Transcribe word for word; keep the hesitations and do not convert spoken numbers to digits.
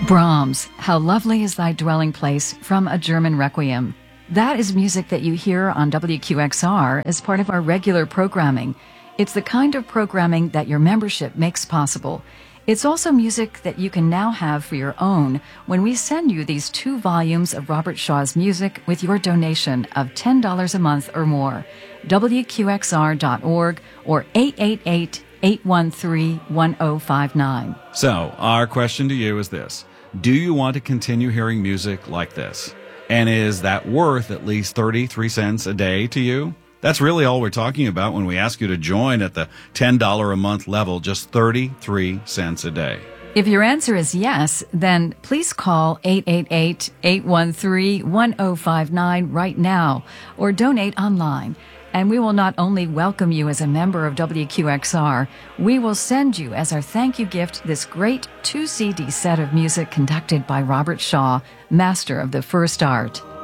Brahms, How Lovely is Thy Dwelling Place, from a German Requiem. That is music that you hear on W Q X R as part of our regular programming. It's the kind of programming that your membership makes possible. It's also music that you can now have for your own when we send you these two volumes of Robert Shaw's music with your donation of ten dollars a month or more. W Q X R dot org or eight eight eight, eight one three, one zero five nine. So, our question to you is this. Do you want to continue hearing music like this? And is that worth at least thirty-three cents a day to you? That's really all we're talking about when we ask you to join at the ten dollars a month level, just thirty-three cents a day. If your answer is yes, then please call eight eight eight, eight one three, one zero five nine right now or donate online. And we will not only welcome you as a member of W Q X R, we will send you as our thank you gift this great two C D set of music conducted by Robert Shaw, master of the first art.